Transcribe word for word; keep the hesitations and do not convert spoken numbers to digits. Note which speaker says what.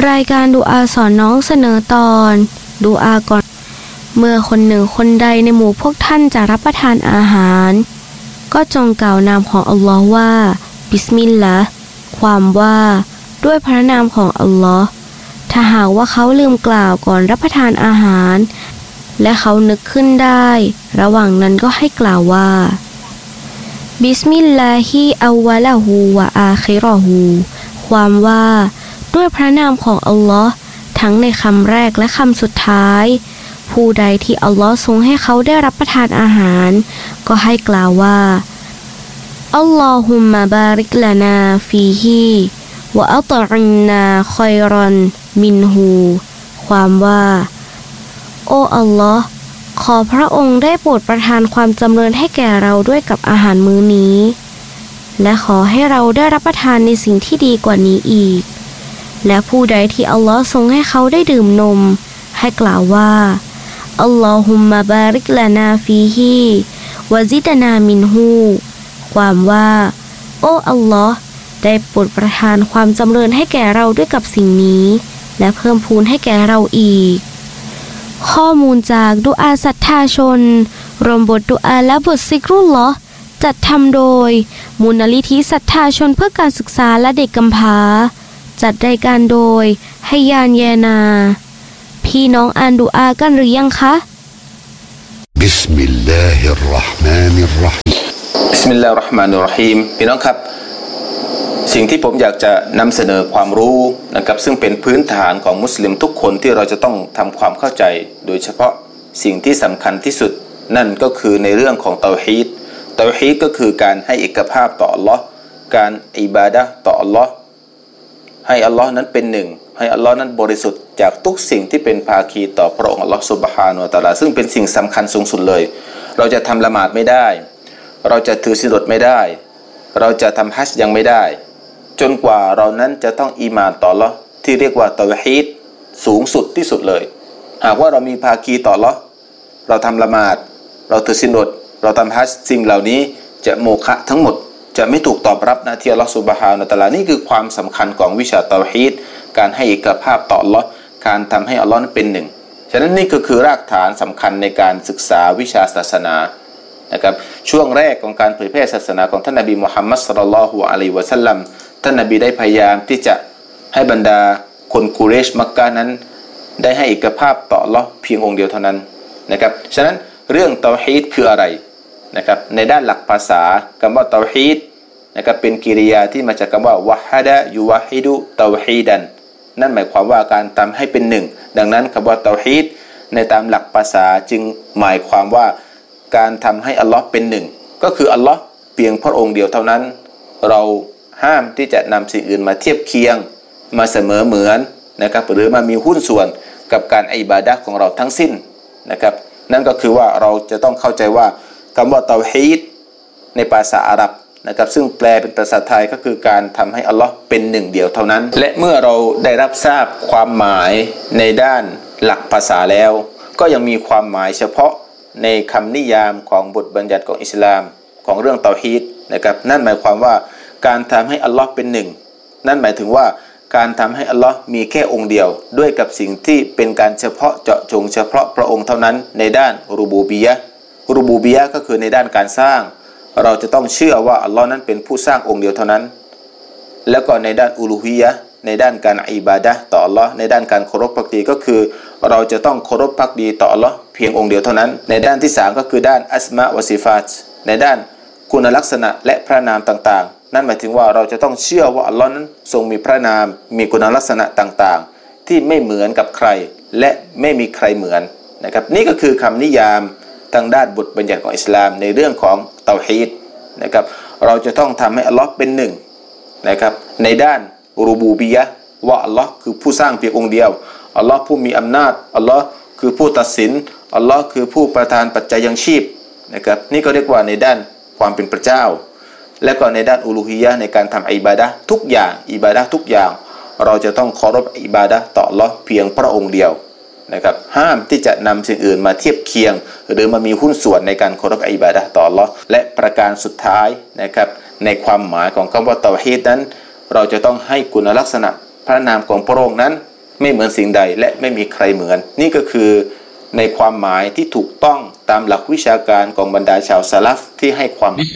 Speaker 1: รายการดูอาสอนน้องเสนอตอนดูอาก่อนเมื่อคนหนึ่งคนใดในหมู่พวกท่านจะรับประทานอาหารก็จงกล่าวนามของอัลลอฮ์ว่าบิสมิลลาห์ความว่าด้วยพระนามของอัลลอฮ์ถ้าหากว่าเขาลืมกล่าวก่อนรับประทานอาหารและเขานึกขึ้นได้ระหว่างนั้นก็ให้กล่าวว่าบิสมิลลาฮิอัววะละฮูวะอาคิเราะฮูความว่าด้วยพระนามของอัลลอฮ์ทั้งในคำแรกและคำสุดท้ายผู้ใดที่อัลลอฮ์ทรงให้เขาได้รับประทานอาหารก็ให้กล่าวว่าอัลลอฮุมมะบาริกลานาฟีฮิวะอัตอินนาคอยรอนมินฮูความว่าโอ้อัลลอฮ์ขอพระองค์ได้โปรดประทานความจำเริญให้แก่เราด้วยกับอาหารมื้อนี้และขอให้เราได้รับประทานในสิ่งที่ดีกว่านี้อีกและผู้ใดที่อัลลอฮ์ทรงให้เขาได้ดื่มนมให้กล่าวว่าอัลลอฮุมมะบาริกลานาฟีฮิวะซิดนามินฮูความว่าโอ้อัลลอฮ์ได้โปรดประทานความจำเริญให้แก่เราด้วยกับสิ่งนี้และเพิ่มพูนให้แก่เราอีกข้อมูลจากดุอาศรัทธาชนรวมบทดุอาและบทซิกรุลลอฮ์จัดทำโดยมูลนิธิศรัทธาชนเพื่อการศึกษาและเด็กกำพร้าจัดรายการโดยให้ยานแยนาพี่น้องอ่านดุอากันหรือยังคะ
Speaker 2: บิสมิลลาฮิรเราะห์มานิรเราะฮีม
Speaker 3: บิสมิลลาฮิรเราะห์มานิรเราะฮีมพี่น้องครับสิ่งที่ผมอยากจะนำเสนอความรู้นะครับซึ่งเป็นพื้นฐานของมุสลิมทุกคนที่เราจะต้องทำความเข้าใจโดยเฉพาะสิ่งที่สำคัญที่สุดนั่นก็คือในเรื่องของเตาฮีดเตาฮีดก็คือการให้เอกภาพต่ออัลลอฮ์การอิบาดะห์ต่ออัลลอฮ์ให้อัลลอฮ์นั้นเป็นหนึ่งให้อัลลอฮ์นั้นบริสุทธิ์จากทุกสิ่งที่เป็นภาคีต่อพระองค์อัลลอฮ์ซุบฮานะฮูวะตะอาลาซึ่งเป็นสิ่งสำคัญสูงสุดเลยเราจะทำละหมาดไม่ได้เราจะถือศีลอดไม่ได้เราจะทำฮัจญ์ยังไม่ได้จนกว่าเรานั้นจะต้องอีหม่านต่ออัลลอฮ์ที่เรียกว่าเตาฮีดสูงสุดที่สุดเลยหากว่าเรามีภาคีต่ออัลลอฮ์เราทำละหมาดเราถือศีลอดเราทำฮัจญ์สิ่งเหล่านี้จะโมฆะทั้งหมดจะไม่ถูกตอบรับนะที่อัลลอฮ์ซุบฮานะฮูวะตะอาลานี่คือความสำคัญของวิชาเตาฮีดการให้เอกภาพต่ออัลลอฮ์การทำให้อัลลอฮ์นั้นเป็นหนึ่งฉะนั้นนี่ก็คือรากฐานสำคัญในการศึกษาวิชาศาสนานะครับช่วงแรกของการเผยแพร่ศาสนาของท่านนบีมุฮัมมัดศ็อลลัลลอฮุอะลัยฮิวะซัลลัมท่านนบีได้พยายามที่จะให้บรรดาคนกุเรชมักกะฮ์นั้นได้ให้เอกภาพต่ออัลลอฮ์เพียงองค์เดียวเท่านั้นนะครับฉะนั้นเรื่องเตาฮีดคืออะไรนะครับในด้านหลักภาษาคำว่าเตาฮีดนะครับเป็นกริยาที่มาจากคำว่าวะฮะดะยุวะฮิดุเตาฮีดันนั่นหมายความว่าการทำให้เป็นหนึ่งดังนั้นคำว่าเตาฮีดในตามหลักภาษาจึงหมายความว่าการทำให้อัลลอฮ์เป็นหนึ่งก็คืออัลลอฮ์เพียงพระองค์เดียวเท่านั้นเราห้ามที่จะนำสิ่งอื่นมาเทียบเคียงมาเสมอเหมือนนะครับหรือมามีหุ้นส่วนกับการอิบาดะห์ของเราทั้งสิ้นนะครับนั่นก็คือว่าเราจะต้องเข้าใจว่าคำว่าเตาฮีดในภาษาอาหรับนะครับซึ่งแปลเป็นภาษาไทยก็คือการทำให้อัลลอฮ์เป็นหนึ่งเดียวเท่านั้นและเมื่อเราได้รับทราบความหมายในด้านหลักภาษาแล้วก็ยังมีความหมายเฉพาะในคำนิยามของบทบัญญัติของอิสลามของเรื่องเตาฮีดนะครับนั่นหมายความว่าการทำให้อัลลอฮ์เป็นหนึ่งนั่นหมายถึงว่าการทำให้อัลลอฮ์มีแค่องค์เดียวด้วยกับสิ่งที่เป็นการเฉพาะเจาะจงเฉพาะพระองค์เท่านั้นในด้านรูบูบียะห์รูบูบียะห์ก็คือในด้านการสร้างเราจะต้องเชื่อว่าอัลลอฮ์นั้นเป็นผู้สร้างองค์เดียวเท่านั้นแล้วก็ในด้านอูลูฮียะห์ในด้านการอิบาดะห์ต่ออัลลอฮ์ในด้านการเคารพภักดีก็คือเราจะต้องเคารพภักดีต่ออัลลอฮ์เพียงองค์เดียวเท่านั้นในด้านที่สามก็คือด้านอัสมาวะซิฟาตในด้านคุณลักษณะและพระนามต่างๆนั่นหมายถึงว่าเราจะต้องเชื่อว่าอัลลอฮ์นั้นทรงมีพระนามมีคุณลักษณะต่างๆที่ไม่เหมือนกับใครและไม่มีใครเหมือนนะครับนี่ก็คือคำนิยามทางด้านบทบัญญัติของอิสลามในเรื่องของเตาฮีดนะครับเราจะต้องทำให้อัลลอฮ์เป็นหนึ่งนะครับในด้านรูบูบียะห์ว่าอัลลอฮ์คือผู้สร้างเพียงองค์เดียวอัลลอฮ์ผู้มีอำนาจอัลลอฮ์คือผู้ตัดสินอัลลอฮ์คือผู้ประทานปัจจัยยังชีพนะครับนี่ก็เรียกว่าในด้านความเป็นพระเจ้าและก็ในด้านอูลูฮียะห์ในการทำอิบาดะห์ทุกอย่างอิบาดะห์ทุกอย่างเราจะต้องเคารพอิบาดะห์ต่ออัลลอฮ์เพียงพระองค์เดียวนะครับห้ามที่จะนำสิ่งอื่นมาเทียบเคียงหรือมามีหุ้นส่วนในการเคารพอิบาดะห์ต่ออัลลอฮ์และประการสุดท้ายนะครับในความหมายของคำว่าเตาฮีดนั้นเราจะต้องให้คุณลักษณะพระนามของพระองค์นั้นไม่เหมือนสิ่งใดและไม่มีใครเหมือนนี่ก็คือในความหมายที่ถูกต้องตามหลักวิชาการของบรรดาชาวซะลัฟที่ให้ความ